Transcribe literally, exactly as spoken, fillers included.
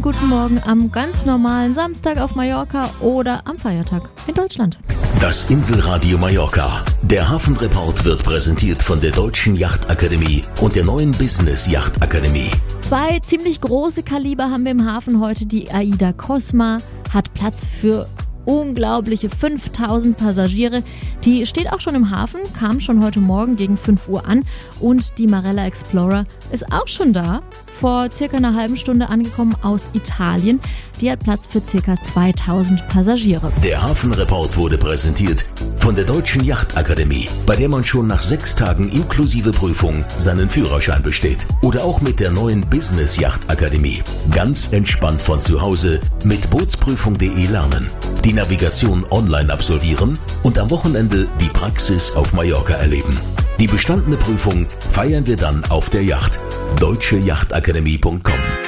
guten Morgen am ganz normalen Samstag auf Mallorca oder am Feiertag in Deutschland. Das Inselradio Mallorca. Der Hafenreport wird präsentiert von der Deutschen Yachtakademie und der neuen Business Yachtakademie. Zwei ziemlich große Kaliber haben wir im Hafen heute. Die AIDA Cosma hat Platz für unglaubliche fünftausend Passagiere. Die steht auch schon im Hafen, kam schon heute Morgen gegen fünf Uhr an. Und die Marella Explorer ist auch schon da, vor circa einer halben Stunde angekommen aus Italien. Die hat Platz für circa zweitausend Passagiere. Der Hafenreport wurde präsentiert von der Deutschen Yachtakademie, bei der man schon nach sechs Tagen inklusive Prüfung seinen Führerschein besteht. Oder auch mit der neuen Business Yachtakademie. Ganz entspannt von zu Hause mit bootsprüfung punkt de lernen, die Navigation online absolvieren und am Wochenende die Praxis auf Mallorca erleben. Die bestandene Prüfung feiern wir dann auf der Yacht. deutsche yachtakademie punkt com